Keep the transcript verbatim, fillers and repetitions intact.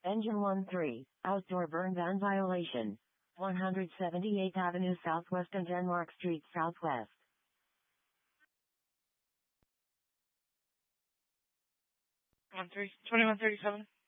Engine one three, outdoor burn ban violation. one hundred seventy-eighth Avenue Southwest and Denmark Street Southwest. One three twenty one thirty seven.